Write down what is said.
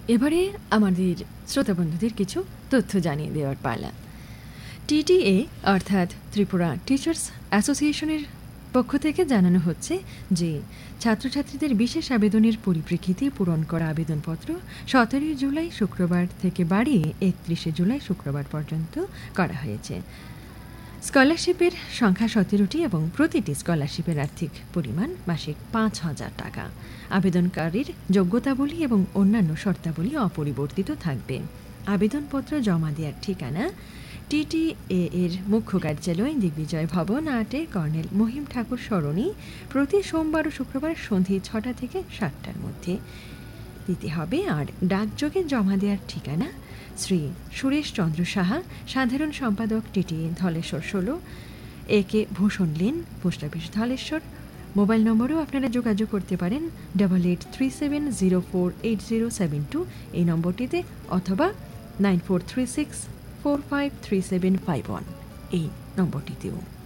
এবারে আমাদের শ্রোতা বন্ধুদের কিছু তথ্য জানিয়ে দেওয়ার পালা। টিটিএ অর্থাৎ ত্রিপুরা টিচার্স অ্যাসোসিয়েশনের পক্ষ থেকে জানানো হচ্ছে যে ছাত্রছাত্রীদের বিশেষ আবেদনের পরিপ্রেক্ষিতে পূরণ করা আবেদনপত্র 17 জুলাই শুক্রবার থেকে বাড়িয়ে 31 জুলাই শুক্রবার পর্যন্ত করা হয়েছে। স্কলারশিপের সংখ্যা 17টি এবং প্রতিটি স্কলারশিপের আর্থিক পরিমাণ মাসিক 5,000 টাকা। আবেদনকারীর যোগ্যতাবলী এবং অন্যান্য শর্তাবলী অপরিবর্তিত থাকবে। আবেদনপত্র জমা দেওয়ার ঠিকানা টিটিএ এর মুখ্য কার্যালয় দিগ্বিজয় ভবন 8 কর্নেল মহিম ঠাকুর সরণি, প্রতি সোমবার ও শুক্রবার সন্ধে 6টা থেকে 7টার মধ্যে দিতে হবে। আর ডাকযোগে জমা দেওয়ার ঠিকানা শ্রী সুরেশ চন্দ্র সাহা, সাধারণ সম্পাদক টিটিএ ধলেশ্বর 16, একে ভূষণ lane, post office Dhaleshwar. Mobile নম্বরেও আপনারা যোগাযোগ করতে পারেন 8837048072 এই নম্বরটিতে, অথবা 9436453751 এই নম্বরটিতেও।